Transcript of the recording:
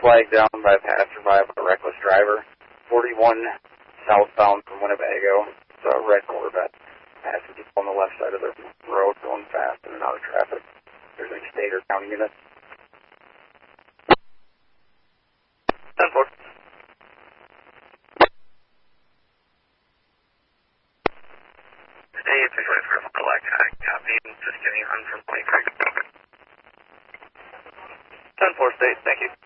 flagged down by a passerby of a reckless driver. 41 southbound from Winnebago. It's a red Corvette. Passing people on the left side of the road going fast in and out of traffic. There's any state or county units. 10-4. Today, it's a for collect. Copy. Just getting on from 23. 10-4 state. Thank you.